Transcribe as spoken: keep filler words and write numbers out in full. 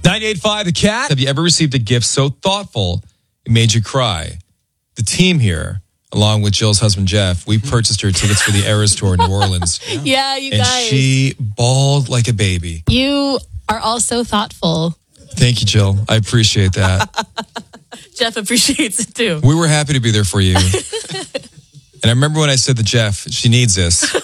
ninety-eight point five The Cat. Have you ever received a gift so thoughtful it made you cry? The team here, along with Jill's husband, Jeff, we purchased her tickets for the Eras Tour in New Orleans. Yeah, yeah you and guys. And she bawled like a baby. You are all so thoughtful. Thank you, Jill. I appreciate that. Jeff appreciates it too. We were happy to be there for you. And I remember when I said to Jeff, she needs this.